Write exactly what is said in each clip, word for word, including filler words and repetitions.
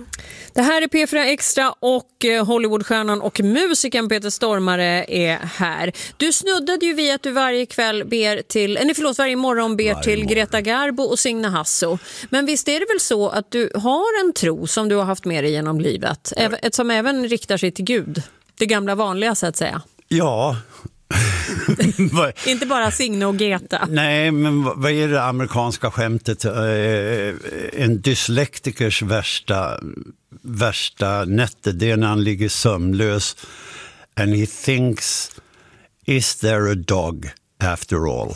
Det här är P fyra Extra och Hollywoodstjärnan och musikern Peter Stormare är här. Du snuddade ju vid att du varje kväll ber till, eller förlåt, varje morgon ber varje till morgon. Greta Garbo och Signe Hasso. Men visst är det väl så att du har en tro som du har haft med dig genom livet, ja. Ett som även riktar sig till Gud, det gamla vanliga så att säga. Ja. Inte bara Signe och Greta. Nej, men vad är det amerikanska skämtet? En dyslektikers värsta värsta nätte, det är när han ligger sömnlös and he thinks, is there a dog after all?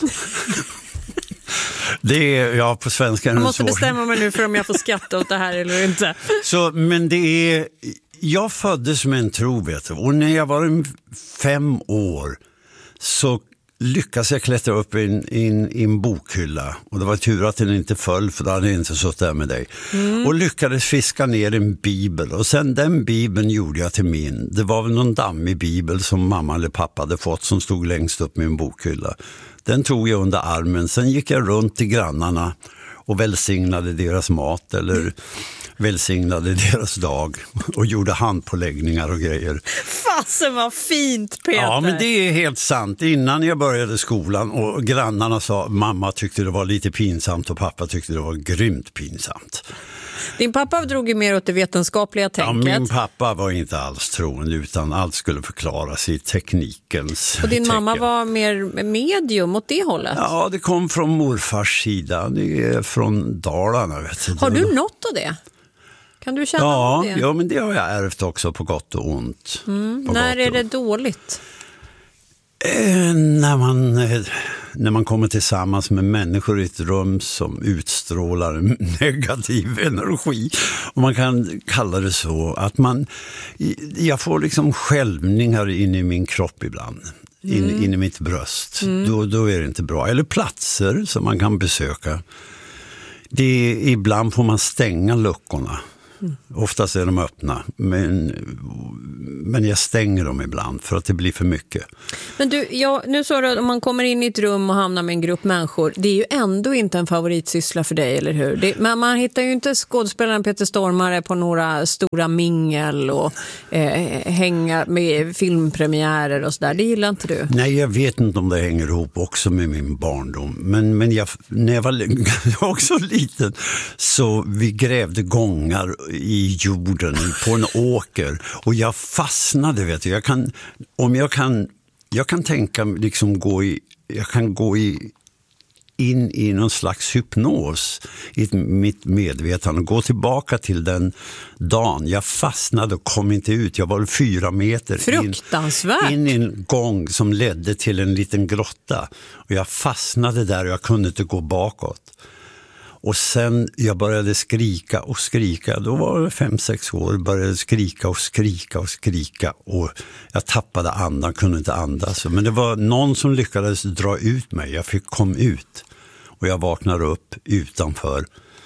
Det är, ja, på svenska. Jag måste bestämma mig nu för om jag får skratta åt det här eller inte. Så, men det är, jag föddes med en tro, vet du. Och när jag var en fem år så lyckades jag klättra upp i en, i, en, i en bokhylla. Och det var tur att den inte föll, för då hade jag inte suttit där med dig. Mm. Och lyckades fiska ner en bibel. Och sen den bibeln gjorde jag till min. Det var väl någon dammig bibel som mamma eller pappa hade fått som stod längst upp i en bokhylla. Den tog jag under armen. Sen gick jag runt till grannarna och välsignade deras mat eller välsignade deras dag och gjorde handpåläggningar och grejer. Fasen vad fint, Peter! Ja, men det är helt sant. Innan jag började skolan och grannarna sa, mamma tyckte det var lite pinsamt och pappa tyckte det var grymt pinsamt. Din pappa drog ju mer åt det vetenskapliga tänket. Ja, min pappa var inte alls troende utan allt skulle förklaras i teknikens Och din tecken. mamma var mer medium åt det hållet? Ja, det kom från morfars sida. Det är från Dalarna, vet du. Har du något av det? Kan du känna ja, det? Ja, men det har jag ärvt också på gott och ont. Mm. När är det dåligt? Eh, när man... Eh, när man kommer tillsammans med människor i ett rum som utstrålar negativ energi. Och man kan kalla det så att man, jag får liksom skälvningar in i min kropp ibland. In, mm. in i mitt bröst. Mm. Då, då är det inte bra. Eller platser som man kan besöka. Det är, ibland får man stänga luckorna. Mm. Oftast är de öppna, men, men jag stänger dem ibland för att det blir för mycket. Men du, ja, nu sa du att om man kommer in i ett rum och hamnar med en grupp människor, det är ju ändå inte en favoritsyssla för dig, eller hur? Det, men man hittar ju inte skådespelaren Peter Stormare på några stora mingel och eh, hänga med filmpremiärer och sådär. Det gillar inte du? Nej, jag vet inte om det hänger ihop också med min barndom. Men, men jag, när jag var, jag var också liten så vi grävde gångar i jorden på en åker och jag fastnade, vet du. Jag kan, om jag kan jag kan tänka liksom gå i jag kan gå i in i någon slags hypnos i mitt medvetande och gå tillbaka till den dagen jag fastnade och kom inte ut. Jag var fyra meter Fruktansvärt. In, in i en gång som ledde till en liten grotta och jag fastnade där och jag kunde inte gå bakåt. Och sen jag började skrika och skrika, då var det fem, sex år, började skrika och skrika och skrika och jag tappade andan, kunde inte andas. Men det var någon som lyckades dra ut mig, jag fick komma ut och jag vaknade upp utanför.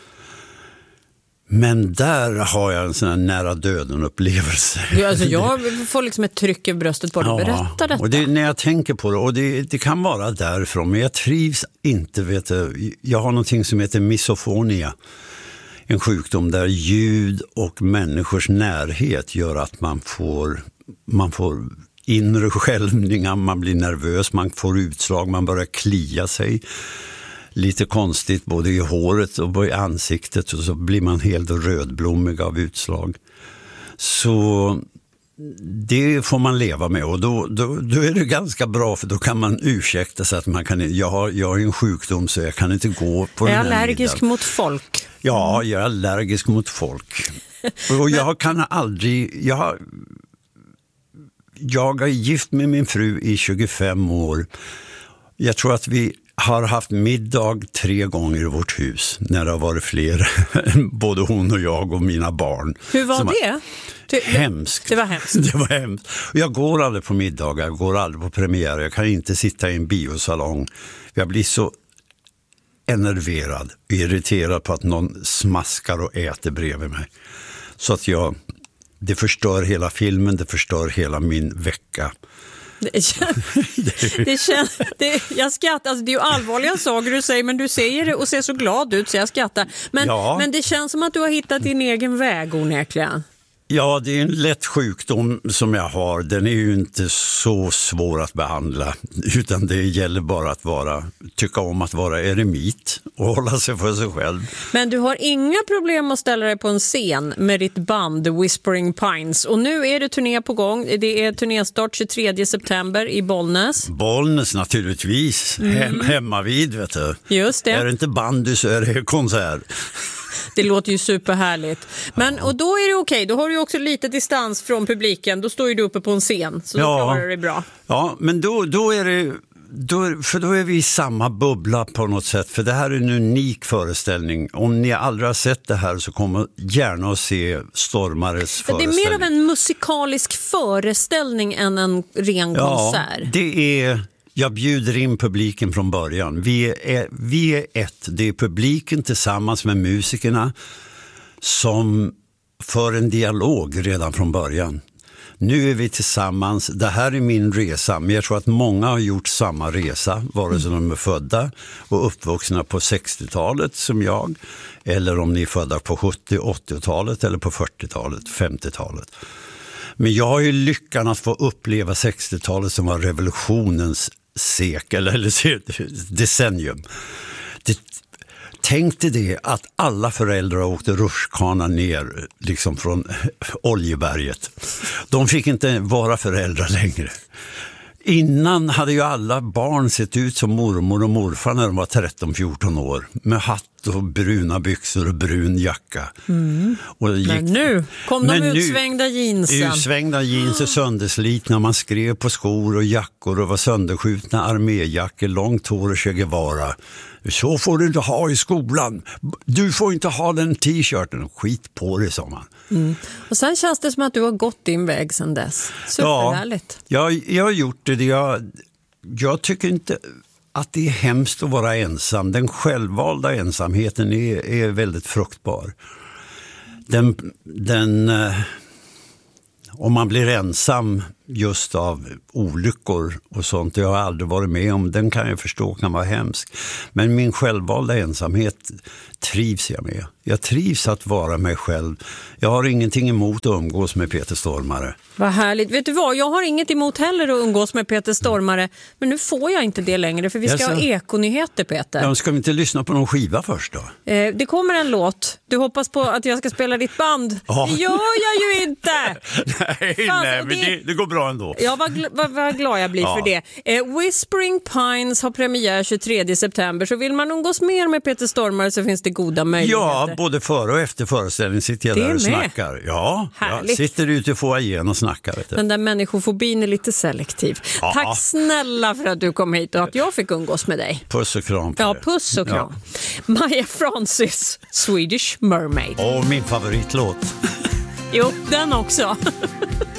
Men där har jag en sån här nära döden upplevelse. Ja, alltså jag får liksom ett tryck i bröstet på att ja, berätta detta. Och det, när jag tänker på det, och det, det kan vara därifrån, men jag trivs inte, vet du. Jag har någonting som heter misofonia. En sjukdom där ljud och människors närhet gör att man får, man får inre skälvningar, man blir nervös, man får utslag, man börjar klia sig. Lite konstigt både i håret och i ansiktet och så blir man helt rödblommig av utslag. Så det får man leva med och då, då, då är det ganska bra för då kan man ursäkta sig att man kan, jag har, jag har en sjukdom så jag kan inte gå på den här middagen. Är allergisk mot folk? Ja, jag är allergisk mot folk. Och jag kan aldrig, jag har, jag är gift med min fru i tjugofem år. Jag tror att vi har haft middag tre gånger i vårt hus när det har varit fler, både hon och jag och mina barn. Hur var det? Du, hemskt. Det var hemskt. Det var hemskt. Jag går aldrig på middagar, jag går aldrig på premiär. Jag kan inte sitta i en biosalong. Jag blir så enerverad och irriterad på att någon smaskar och äter bredvid mig. Så att jag, det förstör hela filmen, det förstör hela min vecka. Det känns, det känns, det, jag skrattar, alltså det är ju allvarliga saker du säger, men du säger det och ser så glad ut så jag skrattar. Men, ja. men det känns som att du har hittat din egen väg onekligen. Ja, det är en lätt sjukdom som jag har. Den är ju inte så svår att behandla, utan det gäller bara att vara, tycka om att vara eremit och hålla sig för sig själv. Men du har inga problem att ställa dig på en scen med ditt band The Whispering Pines. Och nu är det turné på gång. Det är turnéstart tjugotredje september i Bollnäs. Bollnäs naturligtvis. Mm. Hem, hemma vid, vet du. Just det. Är det inte bandy så är det konsert. Det låter ju superhärligt. Men, och då är det okej, då har du ju också lite distans från publiken. Då står ju du uppe på en scen, så då ja. klarar det bra. Ja, men då, då är det... Då, för då är vi i samma bubbla på något sätt. För det här är en unik föreställning. Om ni aldrig har sett det här så kommer gärna att se Stormares ja, föreställning. Det är mer av en musikalisk föreställning än en ren ja, konsert. Det är... Jag bjuder in publiken från början. Vi är, vi är ett. Det är publiken tillsammans med musikerna som för en dialog redan från början. Nu är vi tillsammans. Det här är min resa, men jag tror att många har gjort samma resa, vare sig de är födda och uppvuxna på sextiotalet som jag, eller om ni är födda på sjuttio- och åttiotalet eller på fyrtiotalet, femtiotalet. Men jag har ju lyckan att få uppleva sextiotalet som var revolutionens sekel eller decennium. Det, tänkte det att alla föräldrar åkte rutschkana ner liksom från Oljeberget. De fick inte vara föräldrar längre. Innan hade ju alla barn sett ut som mormor och morfar när de var tretton fjorton år. Med hatt och bruna byxor och brun jacka. Mm. Och gick... Men nu kom de Men utsvängda jeansen. Utsvängda jeans och sönderslitna. Man skrev på skor och jackor och var sönderskjutna arméjackor, långt hår och Che Guevara. Så får du inte ha i skolan. Du får inte ha den t-shirten. Skit på det, sa man. Mm. Och sen känns det som att du har gått din väg sedan dess. Superhärligt. Ja, jag, jag har gjort det. Jag, jag tycker inte att det är hemskt att vara ensam. Den självvalda ensamheten är, är väldigt fruktbar. Den, den, eh, om man blir ensam just av olyckor och sånt, jag har aldrig varit med om, den kan jag förstå kan vara hemsk. Men min självvalda ensamhet trivs jag med. Jag trivs att vara mig själv. Jag har ingenting emot att umgås med Peter Stormare. Vad härligt. Vet du vad, jag har inget emot heller att umgås med Peter Stormare, men nu får jag inte det längre för vi ska Jaså? ha ekonyheter, Peter. Ja, ska vi inte lyssna på någon skiva först då? Eh, det kommer en låt. Du hoppas på att jag ska spela ditt band. Ja. Det gör jag ju inte! nej, Fast, nej, men det... det, det går bra ändå. Ja, vad, gl- vad, vad glad jag blir Ja. för det. Eh, Whispering Pines har premiär tjugotredje september, så vill man umgås mer med Peter Stormare så finns det goda möjligheter. Ja, både före och efter föreställningen sitter jag Det där och med. snackar. Ja, jag Härligt. sitter ute i foajén och snackar. Vet du. Den där människofobin är lite selektiv. Ja. Tack snälla för att du kom hit och att jag fick umgås med dig. Puss och kram på Ja, er. puss och kram. Ja. Maja Francis, Swedish Mermaid. Och min favoritlåt. Jo, den också.